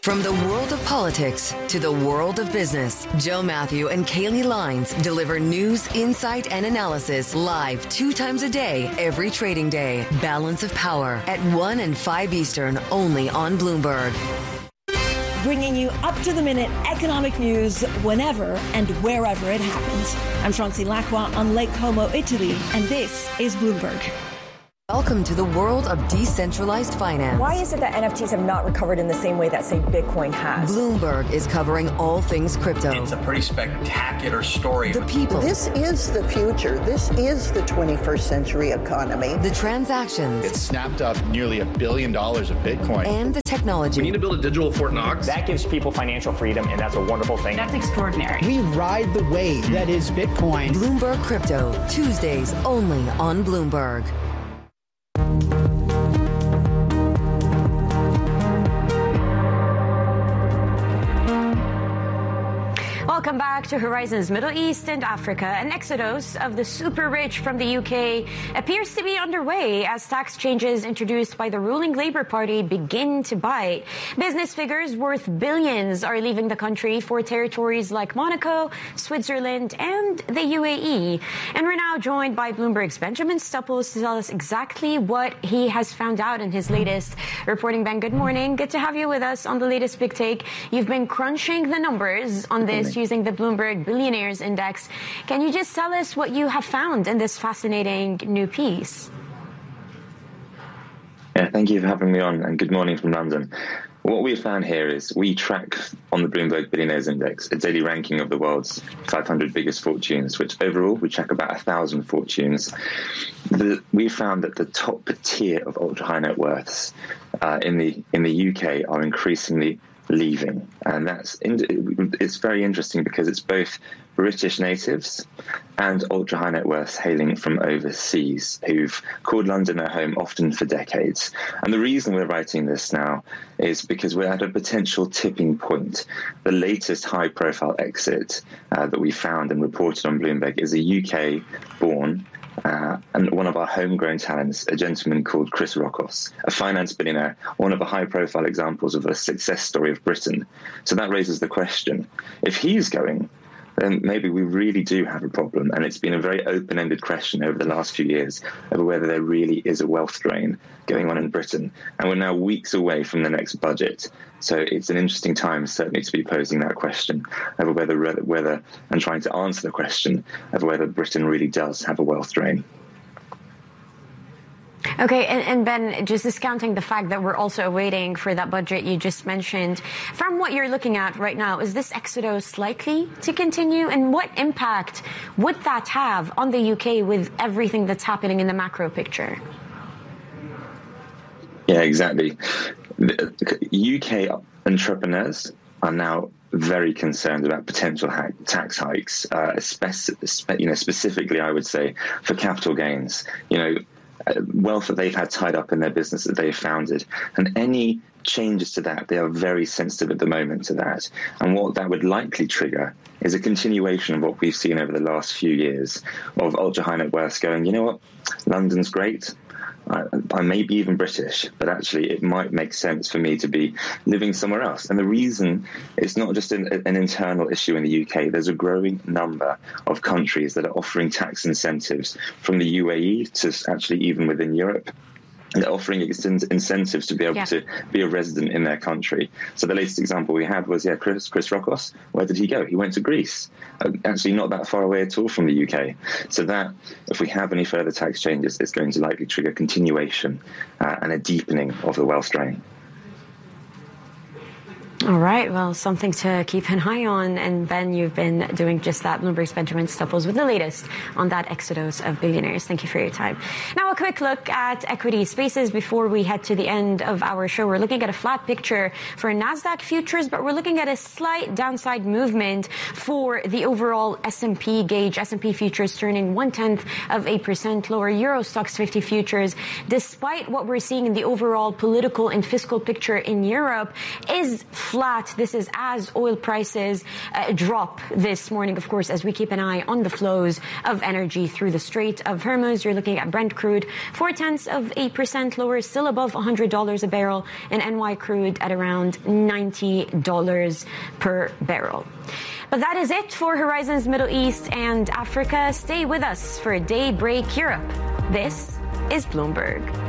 From the world of politics to the world of business, Joe Matthew and Kaylee Lines deliver news, insight, and analysis live 2 times a day, every trading day. Balance of Power at 1 and 5 Eastern, only on Bloomberg. Bringing you up-to-the-minute economic news whenever and wherever it happens. I'm Chauncey Lacroix on Lake Como, Italy, and this is Bloomberg. Welcome to the world of decentralized finance. Why is it that NFTs have not recovered in the same way that, say, Bitcoin has? Bloomberg is covering all things crypto. It's a pretty spectacular story. The people. This is the future. This is the 21st century economy. The transactions. It snapped up nearly $1 billion of Bitcoin. And the technology. We need to build a digital Fort Knox. That gives people financial freedom, and that's a wonderful thing. That's extraordinary. We ride the wave that is Bitcoin. Bloomberg Crypto, Tuesdays only on Bloomberg. Welcome back to Horizons Middle East and Africa. An exodus of the super rich from the UK appears to be underway as tax changes introduced by the ruling Labour Party begin to bite. Business figures worth billions are leaving the country for territories like Monaco, Switzerland, and the UAE. And we're now joined by Bloomberg's Benjamin Stupples to tell us exactly what he has found out in his latest reporting. Ben, good morning. Good to have you with us on the latest Big Take. You've been crunching the numbers on this using the Bloomberg Billionaires Index. Can you just tell us what you have found in this fascinating new piece? Yeah, thank you for having me on, and good morning from London. What we found here is we track on the Bloomberg Billionaires Index a daily ranking of the world's 500 biggest fortunes, which overall we track about 1,000 fortunes. We found that the top tier of ultra-high net worths in the UK are increasingly leaving, and it's very interesting because it's both British natives and ultra high net worths hailing from overseas who've called London their home often for decades. And the reason we're writing this now is because we're at a potential tipping point. The latest high profile exit that we found and reported on Bloomberg is a UK born and one of our homegrown talents, a gentleman called Chris Rockos, a finance billionaire, one of the high-profile examples of a success story of Britain. So that raises the question, if he's going, then maybe we really do have a problem. And it's been a very open-ended question over the last few years over whether there really is a wealth drain going on in Britain. And we're now weeks away from the next budget. So it's an interesting time, certainly, to be posing that question over whether and trying to answer the question of whether Britain really does have a wealth drain. Okay, and Ben, just discounting the fact that we're also waiting for that budget you just mentioned, from what you're looking at right now, is this exodus likely to continue? And what impact would that have on the UK with everything that's happening in the macro picture? Yeah, exactly. The UK entrepreneurs are now very concerned about potential tax hikes, specifically, I would say, for capital gains. Wealth that they've had tied up in their business that they've founded, and any changes to that, they are very sensitive at the moment to that. And what that would likely trigger is a continuation of what we've seen over the last few years of ultra high net worths going, you know what, London's great. I may be even British, but actually it might make sense for me to be living somewhere else. And the reason it's not just an internal issue in the UK. There's a growing number of countries that are offering tax incentives, from the UAE to actually even within Europe. They're offering incentives to be able to be a resident in their country. So the latest example we had was, Chris Rockos. Where did he go? He went to Greece, actually not that far away at all from the UK. So that, if we have any further tax changes, it's going to likely trigger continuation and a deepening of the wealth drain. All right. Well, something to keep an eye on. And Ben, you've been doing just that. Bloomberg's Benjamin Stupples with the latest on that exodus of billionaires. Thank you for your time. Now, a quick look at equity spaces before we head to the end of our show. We're looking at a flat picture for NASDAQ futures, but we're looking at a slight downside movement for the overall S&P gauge. S&P futures turning 0.1% lower. Euro Stoxx 50 futures, despite what we're seeing in the overall political and fiscal picture in Europe, is flat. This is as oil prices drop this morning, of course, as we keep an eye on the flows of energy through the Strait of Hormuz. You're looking at Brent crude 0.4% lower, still above $100 a barrel, and NY crude at around $90 per barrel. But that is it for Horizons Middle East and Africa. Stay with us for Daybreak Europe. This is Bloomberg.